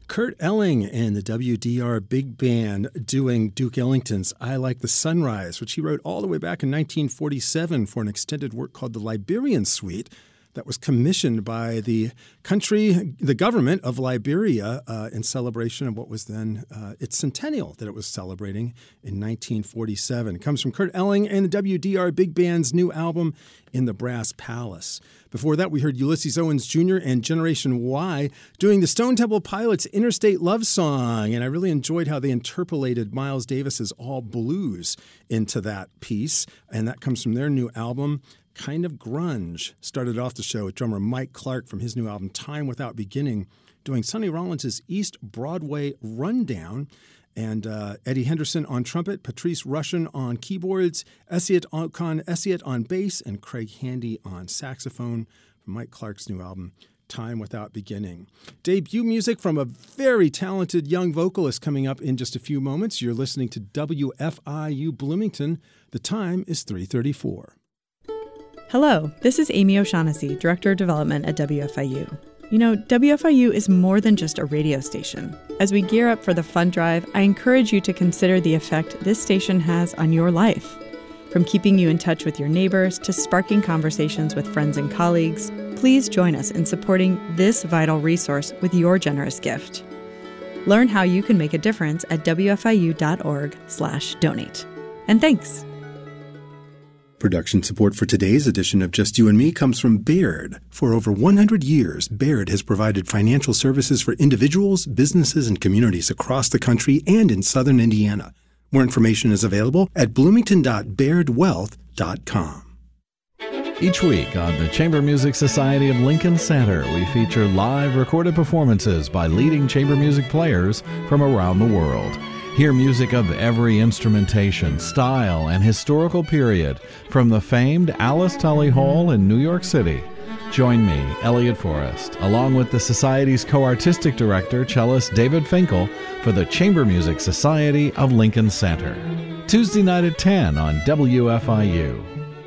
Kurt Elling and the WDR Big Band doing Duke Ellington's I Like the Sunrise, which he wrote all the way back in 1947 for an extended work called the Liberian Suite that was commissioned by the government of Liberia in celebration of what was then its centennial that it was celebrating in 1947. It comes from Kurt Elling and the WDR Big Band's new album, In the Brass Palace. Before that, we heard Ulysses Owens Jr. and Generation Y doing the Stone Temple Pilots' Interstate Love Song, and I really enjoyed how they interpolated Miles Davis's All Blues into that piece, and that comes from their new album, Kind of Grunge. Started off the show with drummer Mike Clark from his new album, Time Without Beginning, doing Sonny Rollins' East Broadway Rundown, and Eddie Henderson on trumpet, Patrice Rushen on keyboards, Esiat on bass, and Craig Handy on saxophone from Mike Clark's new album, Time Without Beginning. Debut music from a very talented young vocalist coming up in just a few moments. You're listening to WFIU Bloomington. The time is 3:34. Hello, this is Amy O'Shaughnessy, Director of Development at WFIU. You know, WFIU is more than just a radio station. As we gear up for the fund drive, I encourage you to consider the effect this station has on your life. From keeping you in touch with your neighbors to sparking conversations with friends and colleagues, please join us in supporting this vital resource with your generous gift. Learn how you can make a difference at wfiu.org/donate. And thanks. Production support for today's edition of Just You and Me comes from Baird. For over 100 years, Baird has provided financial services for individuals, businesses, and communities across the country and in southern Indiana. More information is available at bloomington.bairdwealth.com. Each week on the Chamber Music Society of Lincoln Center, we feature live recorded performances by leading chamber music players from around the world. Hear music of every instrumentation, style, and historical period from the famed Alice Tully Hall in New York City. Join me, Elliot Forrest, along with the Society's co-artistic director, cellist David Finkel, for the Chamber Music Society of Lincoln Center. Tuesday night at 10 on WFIU.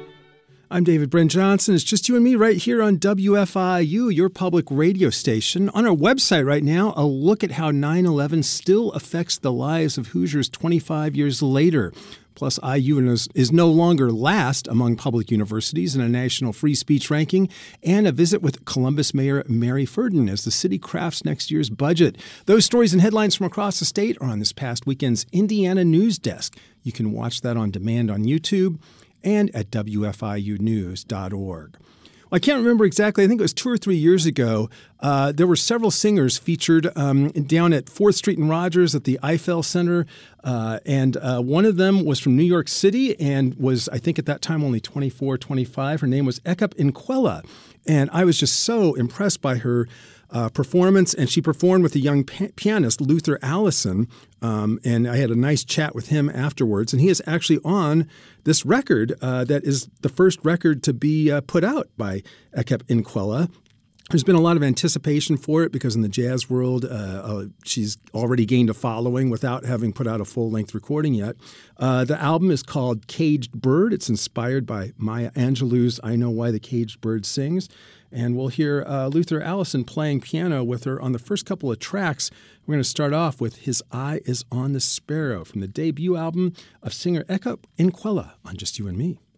I'm David Bryn Johnson. It's Just You and Me right here on WFIU, your public radio station. On our website right now, a look at how 9/11 still affects the lives of Hoosiers 25 years later. Plus, IU is no longer last among public universities in a national free speech ranking, and a visit with Columbus Mayor Mary Ferdin as the city crafts next year's budget. Those stories and headlines from across the state are on this past weekend's Indiana News Desk. You can watch that on demand on YouTube and at WFIUnews.org. Well, I can't remember exactly. I think it was 2 or 3 years ago. There were several singers featured down at 4th Street and Rogers at the Eiffel Center. And one of them was from New York City and was, I think at that time, only 24, 25. Her name was Ekap Inkwela. And I was just so impressed by her performance, and she performed with a young pianist, Luther Allison, and I had a nice chat with him afterwards, and he is actually on this record that is the first record to be put out by Ekap Inkwela. There's been a lot of anticipation for it because in the jazz world, she's already gained a following without having put out a full-length recording yet. The album is called Caged Bird. It's inspired by Maya Angelou's I Know Why the Caged Bird Sings. And we'll hear Luther Allison playing piano with her on the first couple of tracks. We're going to start off with His Eye is on the Sparrow from the debut album of singer Ekap Inkwela on Just You and Me.